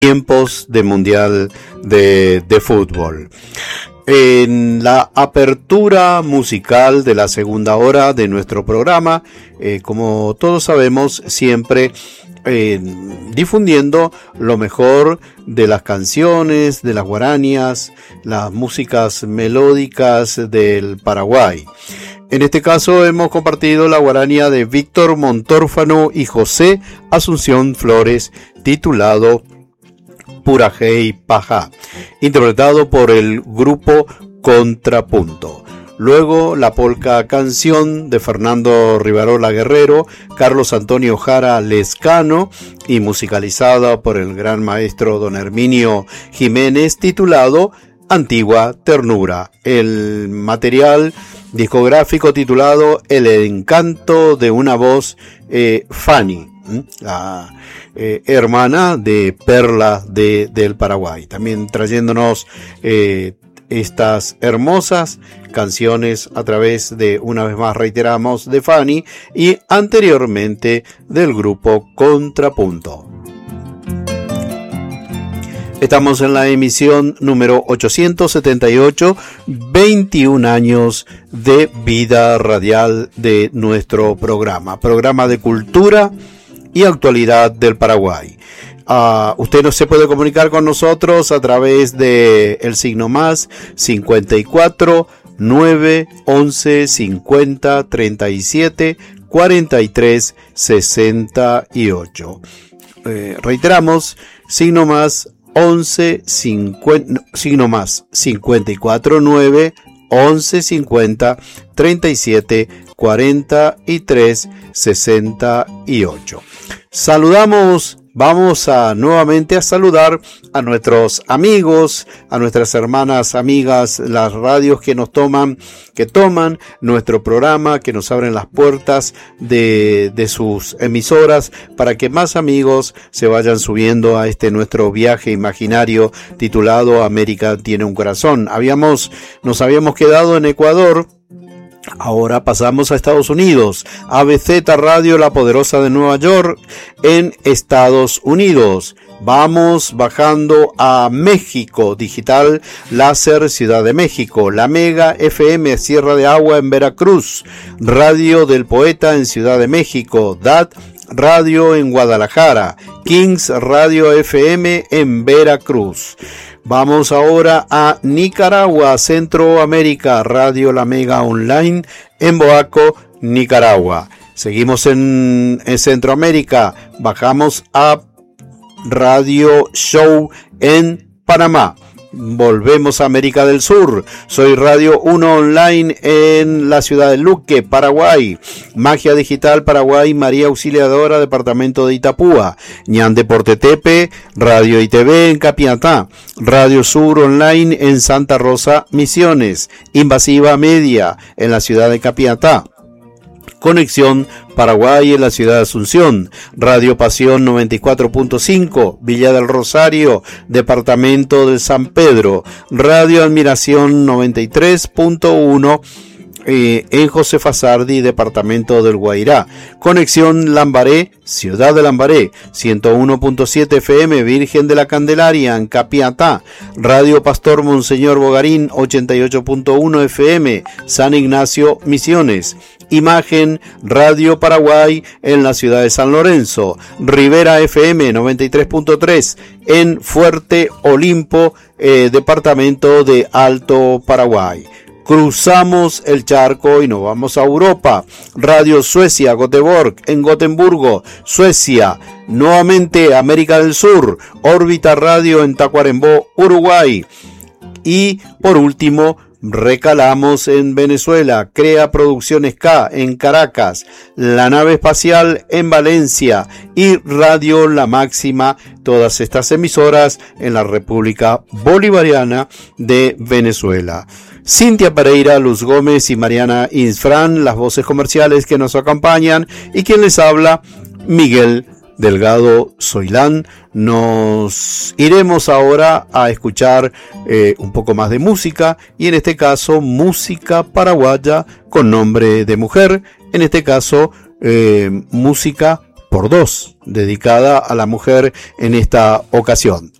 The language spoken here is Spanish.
tiempos de Mundial de Fútbol. En la apertura musical de la segunda hora de nuestro programa, como todos sabemos, siempre difundiendo lo mejor de las canciones, de las guaranías, las músicas melódicas del Paraguay. En este caso hemos compartido la guarania de Víctor Montórfano y José Asunción Flores, titulado Purajey Pajá, interpretado por el grupo Contrapunto. Luego la polca canción de Fernando Rivarola Guerrero, Carlos Antonio Jara Lescano y musicalizada por el gran maestro don Herminio Jiménez, titulado Antigua Ternura. El material discográfico titulado El encanto de una voz, Fanny, la hermana de Perla del Paraguay, también trayéndonos estas hermosas canciones a través de, una vez más reiteramos, de Fanny y anteriormente del grupo Contrapunto. Estamos en la emisión número 878, 21 años de vida radial de nuestro programa de cultura y actualidad del Paraguay. Usted no se puede comunicar con nosotros a través de el signo más 54 9 11 50 37 43 68. Reiteramos, signo más 11 50, signo más 54 9 11 50 37 43 68. Vamos nuevamente a saludar a nuestros amigos, a nuestras hermanas amigas, las radios que toman nuestro programa, que nos abren las puertas de sus emisoras para que más amigos se vayan subiendo a este nuestro viaje imaginario titulado América tiene un corazón. Nos habíamos quedado en Ecuador. Ahora pasamos a Estados Unidos. ABZ Radio La Poderosa de Nueva York en Estados Unidos. Vamos bajando a México, Digital Láser Ciudad de México, La Mega FM Sierra de Agua en Veracruz, Radio del Poeta en Ciudad de México, DAT Radio en Guadalajara, Kings Radio FM en Veracruz. Vamos ahora a Nicaragua, Centroamérica, Radio La Mega Online en Boaco, Nicaragua. Seguimos en Centroamérica, bajamos a Radio Show en Panamá. Volvemos a América del Sur. Soy Radio 1 Online en la ciudad de Luque, Paraguay. Magia Digital Paraguay, María Auxiliadora, departamento de Itapúa. Ñan Deportetepe, Radio ITV en Capiatá. Radio Sur Online en Santa Rosa, Misiones. Invasiva Media en la ciudad de Capiatá. Conexión Paraguay en la ciudad de Asunción, Radio Pasión 94.5, Villa del Rosario, departamento de San Pedro, Radio Admiración 93.1, en Josefa Sardi, departamento del Guairá. Conexión Lambaré, ciudad de Lambaré, 101.7 FM, Virgen de la Candelaria, en Capiatá. Radio Pastor Monseñor Bogarín, 88.1 FM, San Ignacio, Misiones. Imagen Radio Paraguay en la ciudad de San Lorenzo, Rivera FM 93.3 en Fuerte Olimpo, departamento de Alto Paraguay. Cruzamos el charco y nos vamos a Europa. Radio Suecia, Göteborg, en Gotemburgo, Suecia. Nuevamente América del Sur, Órbita Radio en Tacuarembó, Uruguay. Y por último, recalamos en Venezuela, Crea Producciones K en Caracas, La Nave Espacial en Valencia y Radio La Máxima, todas estas emisoras en la República Bolivariana de Venezuela. Cintia Pereira, Luz Gómez y Mariana Insfran, las voces comerciales que nos acompañan, y quien les habla, Miguel Delgado Soilán. Nos iremos ahora a escuchar un poco más de música, y en este caso música paraguaya con nombre de mujer, en este caso música por 2, dedicada a la mujer en esta ocasión.